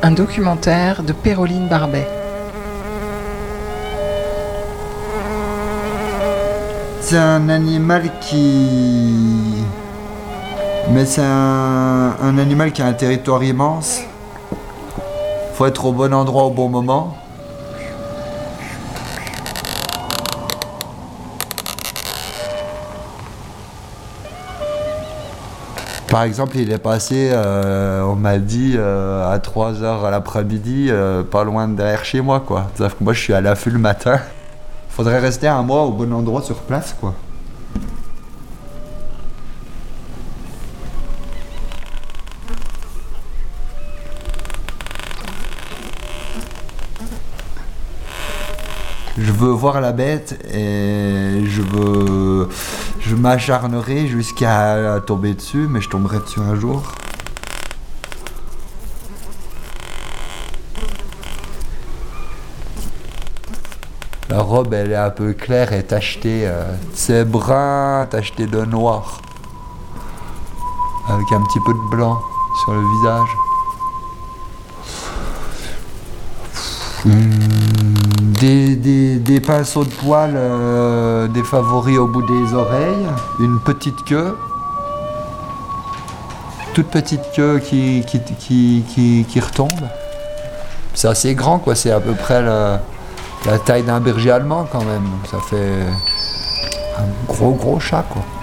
Un documentaire de Péroline Barbet. C'est un animal qui... Mais c'est un animal qui a un territoire immense. Faut être au bon endroit au bon moment. Par exemple, il est passé, on m'a dit, à 3h à l'après-midi, pas loin de derrière chez moi, quoi. C'est-à-dire que moi, je suis à l'affût le matin. Faudrait rester un mois au bon endroit sur place, quoi. Je veux voir la bête et je m'acharnerai jusqu'à tomber dessus, mais je tomberai dessus un jour. La robe, elle est un peu claire et tachetée. C'est brun, tacheté de noir. Avec un petit peu de blanc sur le visage. Des pinceaux de poils, des favoris au bout des oreilles, une petite queue, toute petite queue qui retombe. C'est assez grand, quoi. C'est à peu près la taille d'un berger allemand quand même. Ça fait un gros chat, quoi.